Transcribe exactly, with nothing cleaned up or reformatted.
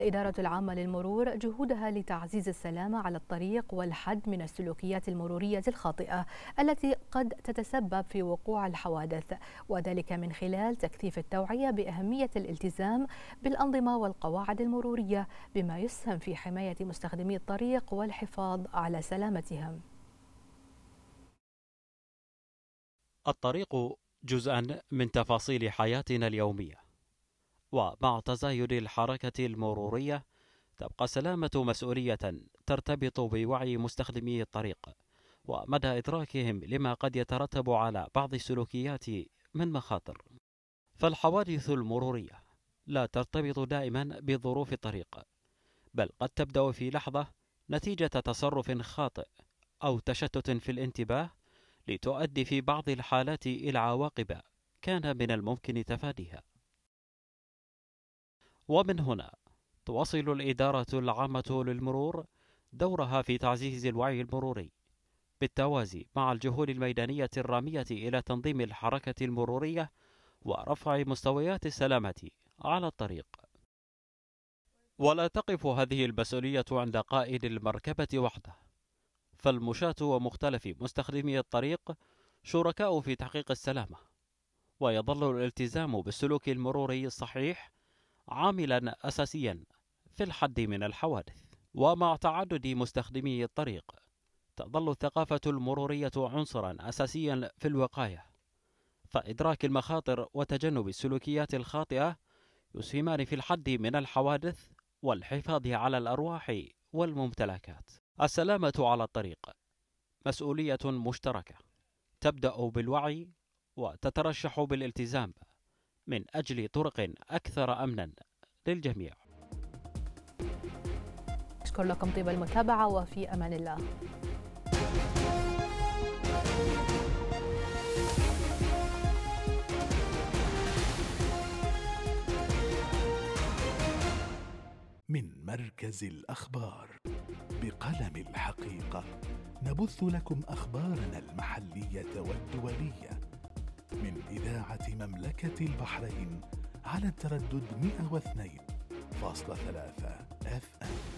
الإدارة العامة للمرور جهودها لتعزيز السلامة على الطريق والحد من السلوكيات المرورية الخاطئة التي قد تتسبب في وقوع الحوادث، وذلك من خلال تكثيف التوعية بأهمية الالتزام بالأنظمة والقواعد المرورية، بما يسهم في حماية مستخدمي الطريق والحفاظ على سلامتهم. الطريق جزء من تفاصيل حياتنا اليومية، ومع تزايد الحركة المرورية تبقى السلامة مسؤولية ترتبط بوعي مستخدمي الطريق ومدى إدراكهم لما قد يترتب على بعض السلوكيات من مخاطر. فالحوادث المرورية لا ترتبط دائما بظروف الطريق، بل قد تبدأ في لحظة نتيجة تصرف خاطئ أو تشتت في الانتباه، لتؤدي في بعض الحالات إلى عواقب كان من الممكن تفاديها. ومن هنا تواصل الإدارة العامة للمرور دورها في تعزيز الوعي المروري بالتوازي مع الجهود الميدانية الرامية إلى تنظيم الحركة المرورية ورفع مستويات السلامة على الطريق. ولا تقف هذه المسؤولية عند قائد المركبة وحده، فالمشاة ومختلف مستخدمي الطريق شركاء في تحقيق السلامة، ويظل الالتزام بالسلوك المروري الصحيح عاملا أساسيا في الحد من الحوادث. ومع تعدد مستخدمي الطريق تظل الثقافة المرورية عنصرا أساسيا في الوقاية، فإدراك المخاطر وتجنب السلوكيات الخاطئة يسهمان في الحد من الحوادث والحفاظ على الأرواح والممتلكات. السلامة على الطريق مسؤولية مشتركة تبدأ بالوعي وتترشح بالالتزام من أجل طرق أكثر أمنا للجميع. أشكر لكم طيب المتابعة، وفي أمان الله. من مركز الأخبار بقلم الحقيقة نبث لكم أخبارنا المحلية والدولية من إذاعة مملكة البحرين على التردد مئة واثنين فاصلة ثلاثة إف إم.